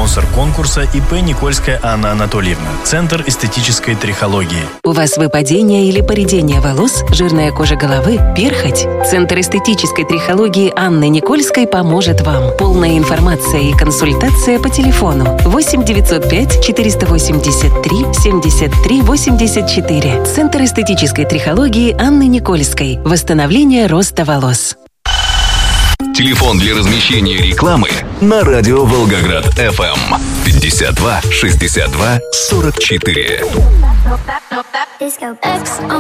Спонсор конкурса ИП Никольская Анна Анатольевна. Центр эстетической трихологии. У вас выпадение или поредение волос, жирная кожа головы, перхоть? Центр эстетической трихологии Анны Никольской поможет вам. Полная информация и консультация по телефону 8 905 483 73 84. Центр эстетической трихологии Анны Никольской. Восстановление роста волос. Телефон для размещения рекламы на радио Волгоград FM 52 62 44.